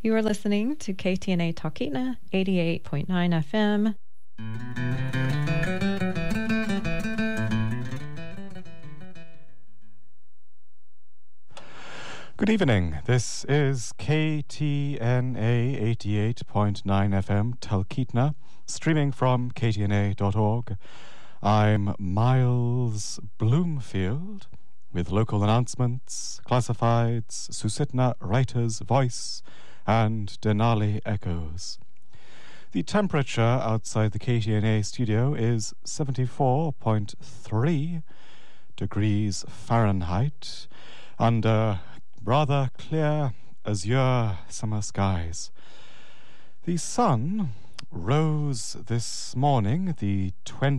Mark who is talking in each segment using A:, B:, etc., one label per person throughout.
A: You are listening to KTNA Talkeetna 88.9 FM.
B: Good evening. This is KTNA 88.9 FM Talkeetna, streaming from ktna.org. I'm Miles Bloomfield with local announcements, classifieds, Susitna Writer's Voice, and Denali Echoes. The temperature outside the KTNA studio is 74.3 degrees Fahrenheit under rather clear azure summer skies. The sun rose this morning, the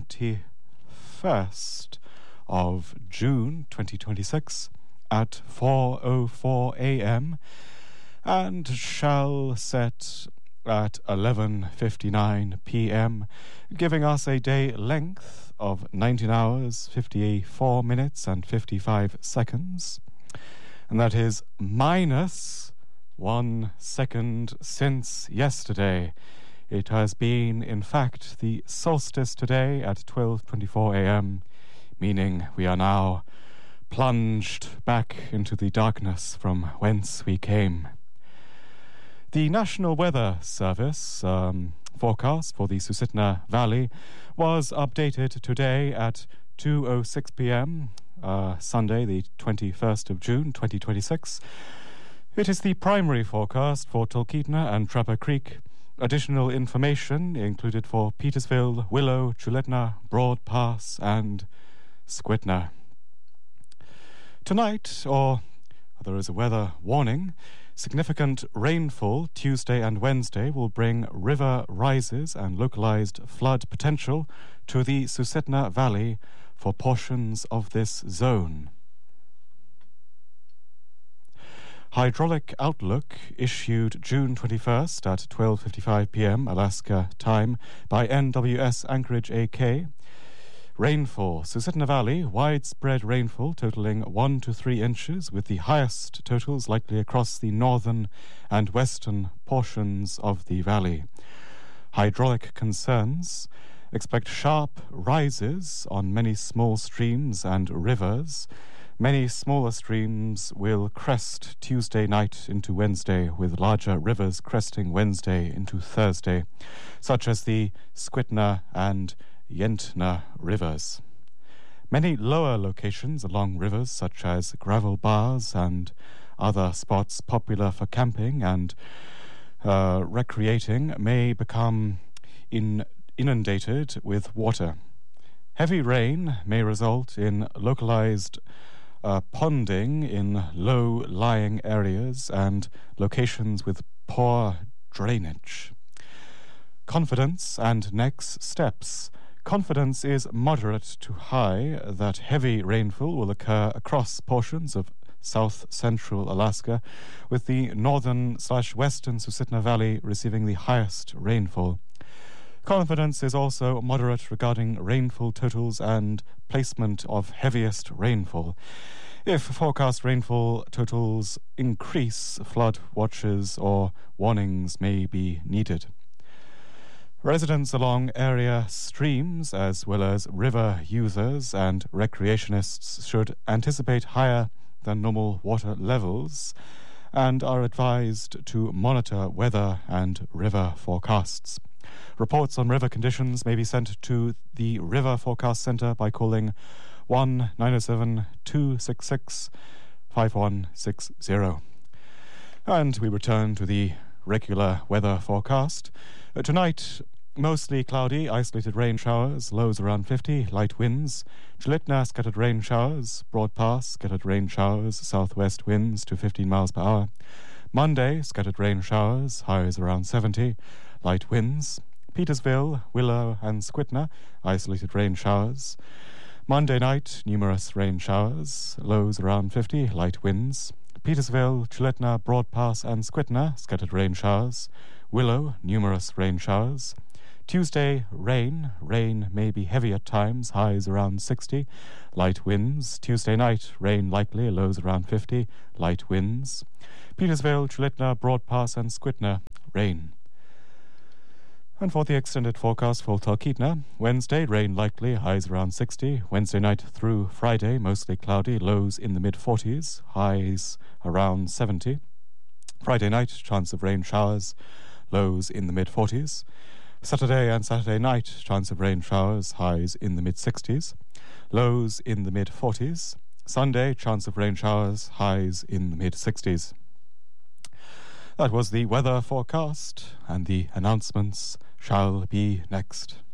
B: 21st of June 2026, at 4:04 a.m. and shall set at 11:59 p.m., giving us a day length of 19 hours, 54 minutes and 55 seconds. And that is minus 1 second since yesterday. It has been, in fact, the solstice today at 12:24 a.m., meaning we are now plunged back into the darkness from whence we came. The National Weather Service forecast for the Susitna Valley was updated today at 2:06 p.m., Sunday, the 21st of June, 2026. It is the primary forecast for Talkeetna and Trapper Creek. Additional information included for Petersville, Willow, Chuletna, Broad Pass, and Squitna. Tonight, or there is a weather warning, significant rainfall Tuesday and Wednesday will bring river rises and localized flood potential to the Susitna Valley for portions of this zone. Hydraulic Outlook issued June 21st at 12:55 p.m. Alaska time by NWS Anchorage AK. Rainfall, Susitna Valley, widespread rainfall totaling 1 to 3 inches, with the highest totals likely across the northern and western portions of the valley. Hydraulic concerns: expect sharp rises on many small streams and rivers. Many smaller streams will crest Tuesday night into Wednesday, with larger rivers cresting Wednesday into Thursday, such as the Squitna and Yentna rivers. Many lower locations along rivers, such as gravel bars and other spots popular for camping and recreating, may become inundated with water. Heavy rain may result in localized ponding in low-lying areas and locations with poor drainage. Confidence and next steps. Confidence is moderate to high that heavy rainfall will occur across portions of south-central Alaska, with the northern/western Susitna Valley receiving the highest rainfall. Confidence is also moderate regarding rainfall totals and placement of heaviest rainfall. If forecast rainfall totals increase, flood watches or warnings may be needed. Residents along area streams, as well as river users and recreationists, should anticipate higher than normal water levels and are advised to monitor weather and river forecasts. Reports on river conditions may be sent to the River Forecast Center by calling 1-907-266-5160. And we return to the regular weather forecast. Tonight, mostly cloudy, isolated rain showers, lows around 50, light winds. Chuletna, scattered rain showers. Broad Pass, scattered rain showers, southwest winds to 15 miles per hour. Monday, scattered rain showers, highs around 70, light winds. Petersville, Willow, and Squitna, isolated rain showers. Monday night, numerous rain showers, lows around 50, light winds. Petersville, Chuletna, Broad Pass, and Squitna, scattered rain showers. Willow, numerous rain showers. Tuesday, rain. Rain may be heavy at times, highs around 60, light winds. Tuesday night, rain likely, lows around 50, light winds. Petersville, Chulitna, Broadpass and Squitna, rain. And for the extended forecast for Talkeetna, Wednesday, rain likely, highs around 60. Wednesday night through Friday, mostly cloudy, lows in the mid-40s, highs around 70. Friday night, chance of rain showers, lows in the mid-40s. Saturday and Saturday night, chance of rain showers, highs in the mid-60s, lows in the mid-40s. Sunday, chance of rain showers, highs in the mid-60s. That was the weather forecast, and the announcements shall be next.